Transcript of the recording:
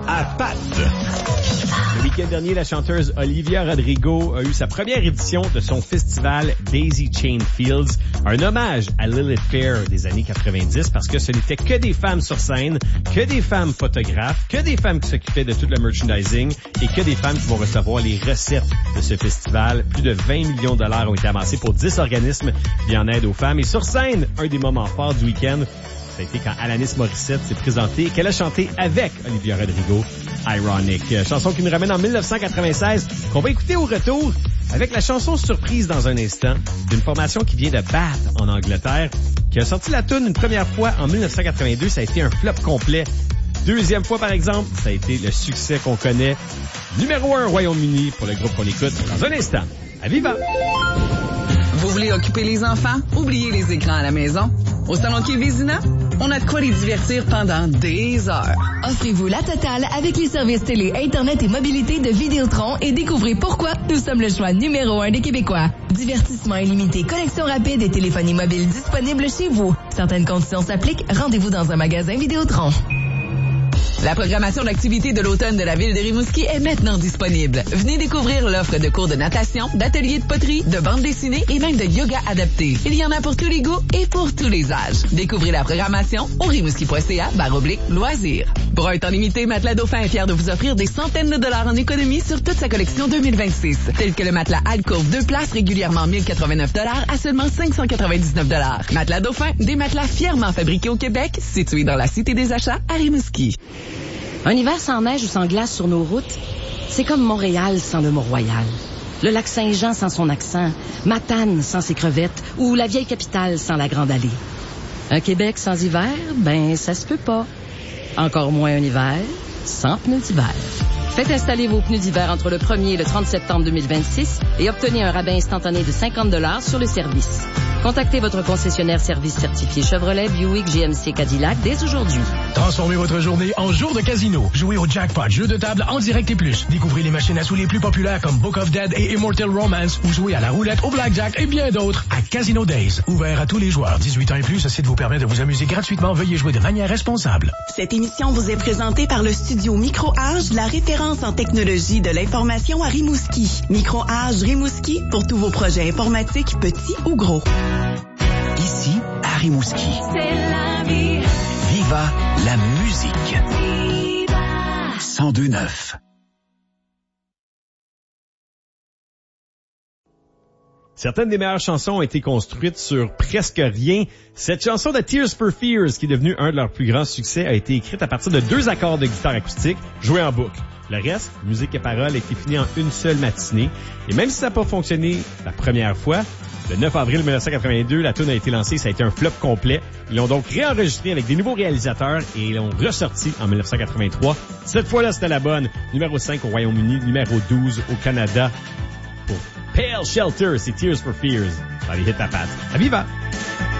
à Pat. Le week-end dernier, la chanteuse Olivia Rodrigo a eu sa première édition de son festival Daisy Chain Fields, un hommage à Lilith Fair des années 90 parce que ce n'était que des femmes sur scène, que des femmes photographes, que des femmes qui s'occupaient de tout le merchandising et que des femmes qui vont recevoir les recettes de ce festival. Plus de 20 millions de dollars ont été amassés pour 10 organismes qui viennent en aide aux femmes. Et sur scène, un des moments forts du week-end, ça a été quand Alanis Morissette s'est présentée et qu'elle a chanté avec Olivia Rodrigo, Ironic. Chanson qui nous ramène en 1996, qu'on va écouter au retour avec la chanson surprise dans un instant d'une formation qui vient de Bath en Angleterre, qui a sorti la toune une première fois en 1982. Ça a été un flop complet. Deuxième fois, par exemple, ça a été le succès qu'on connaît. Numéro 1 au Royaume-Uni pour le groupe qu'on écoute dans un instant. À Viva! Vous voulez occuper les enfants? Oubliez les écrans à la maison. Au Salon Quai Vézina, on a de quoi les divertir pendant des heures. Offrez-vous la totale avec les services télé, Internet et mobilité de Vidéotron et découvrez pourquoi nous sommes le choix numéro 1 des Québécois. Divertissement illimité, connexion rapide et téléphonie mobile disponible chez vous. Certaines conditions s'appliquent. Rendez-vous dans un magasin Vidéotron. La programmation d'activités de l'automne de la ville de Rimouski est maintenant disponible. Venez découvrir l'offre de cours de natation, d'ateliers de poterie, de bande dessinée et même de yoga adapté. Il y en a pour tous les goûts et pour tous les âges. Découvrez la programmation au rimouski.ca/loisirs. Pour un temps limité, Matelas Dauphin est fier de vous offrir des centaines de dollars en économie sur toute sa collection 2026. Tel que le matelas Alcove 2 places régulièrement 1089 $ à seulement 599 $. Matelas Dauphin, des matelas fièrement fabriqués au Québec, situés dans la Cité des Achats à Rimouski. Un hiver sans neige ou sans glace sur nos routes, c'est comme Montréal sans le Mont-Royal, le lac Saint-Jean sans son accent, Matane sans ses crevettes ou la vieille capitale sans la Grande Allée. Un Québec sans hiver, ben ça se peut pas. Encore moins un hiver sans pneus d'hiver. Faites installer vos pneus d'hiver entre le 1er et le 30 septembre 2026 et obtenez un rabais instantané de 50 $ sur le service. Contactez votre concessionnaire service certifié Chevrolet, Buick, GMC, Cadillac dès aujourd'hui. Transformez votre journée en jour de casino. Jouez au jackpot, jeu de table en direct et plus. Découvrez les machines à sous les plus populaires comme Book of Dead et Immortal Romance ou jouez à la roulette, au blackjack et bien d'autres à Casino Days. Ouvert à tous les joueurs. 18 ans et plus, ce site vous permet de vous amuser gratuitement. Veuillez jouer de manière responsable. Cette émission vous est présentée par le studio Micro-Age, la référence en technologie de l'information à Rimouski. Micro-Age Rimouski pour tous vos projets informatiques, petits ou gros. Ici, à Rimouski. C'est la vie. Viva la musique. Viva. 102.9. Certaines des meilleures chansons ont été construites sur presque rien. Cette chanson de Tears for Fears, qui est devenue un de leurs plus grands succès, a été écrite à partir de 2 accords de guitare acoustique joués en boucle. Le reste, musique et paroles, a été fini en une seule matinée. Et même si ça n'a pas fonctionné la première fois, le 9 avril 1982, la tune a été lancée, ça a été un flop complet. Ils l'ont donc réenregistré avec des nouveaux réalisateurs et l'ont ressorti en 1983. Cette fois-là, c'était la bonne. Numéro 5 au Royaume-Uni, numéro 12 au Canada. Pour Pale Shelter, c'est Tears for Fears. Allez, hit ta patte. À Viva!